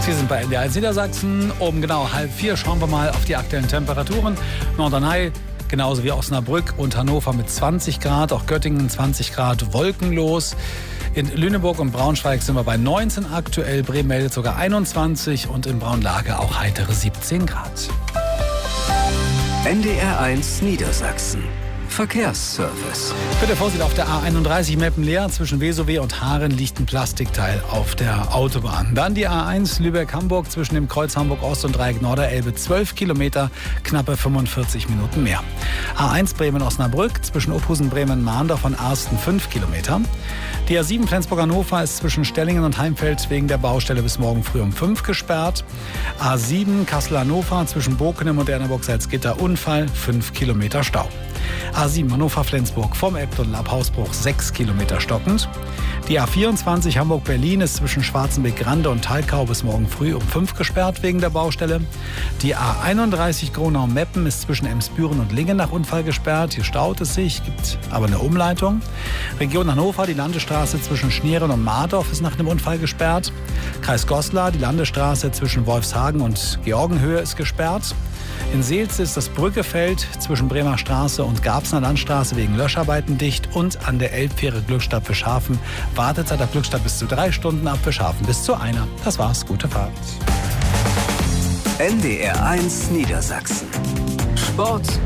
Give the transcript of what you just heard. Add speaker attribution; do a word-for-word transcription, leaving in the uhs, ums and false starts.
Speaker 1: Sie sind bei N D R eins Niedersachsen. Um genau halb vier schauen wir mal auf die aktuellen Temperaturen. Norderney genauso wie Osnabrück und Hannover mit zwanzig Grad, auch Göttingen zwanzig Grad, wolkenlos. In Lüneburg und Braunschweig sind wir bei neunzehn aktuell, Bremen meldet sogar einundzwanzig und in Braunlage auch heitere siebzehn Grad.
Speaker 2: N D R eins Niedersachsen. Verkehrsservice.
Speaker 1: Bitte Vorsicht auf der A einunddreißig Meppenleer. Zwischen Wesowe und Haaren liegt ein Plastikteil auf der Autobahn. Dann die A eins Lübeck-Hamburg zwischen dem Kreuz Hamburg-Ost und Dreieck Norderelbe. zwölf Kilometer, knappe fünfundvierzig Minuten mehr. A eins Bremen-Osnabrück zwischen Ophausen-Bremen-Mahndorf und Arsten fünf Kilometer. Die A sieben Flensburg-Hannover ist zwischen Stellingen und Heimfeld wegen der Baustelle bis morgen früh um fünf gesperrt. A sieben Kassel-Hannover zwischen Bokenem und Erneburg-Salzgitter Unfall, fünf Kilometer Stau. A sieben Hannover-Flensburg vom Epptunnel ab Hausbruch sechs Kilometer stockend. Die A vierundzwanzig Hamburg-Berlin ist zwischen Schwarzenbeck-Grande und Thalkau bis morgen früh um fünf gesperrt wegen der Baustelle. Die A einunddreißig Gronau-Meppen ist zwischen Emsbüren und Lingen nach Unfall gesperrt. Hier staut es sich, gibt aber eine Umleitung. Region Hannover, die Landesstraße zwischen Schnieren und Mardorf ist nach dem Unfall gesperrt. Kreis Goslar, die Landesstraße zwischen Wolfshagen und Georgenhöhe ist gesperrt. In Seelze ist das Brückefeld zwischen Bremer Straße und Garbsener Landstraße wegen Löscharbeiten dicht und an der Elbfähre Glückstadt Fischhafen Wartezeit ab Glückstadt bis zu drei Stunden, ab Fischhafen bis zu einer. Das war's, gute Fahrt.
Speaker 2: N D R eins Niedersachsen. Sport